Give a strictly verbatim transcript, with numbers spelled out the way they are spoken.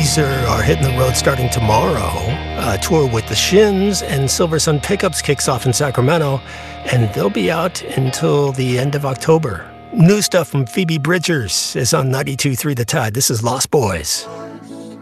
Weezer are hitting the road starting tomorrow. A tour with the Shins and Silver Sun Pickups kicks off in Sacramento, and they'll be out until the end of October. New stuff from Phoebe Bridgers is on ninety-two point three The Tide. This is Lost Boys.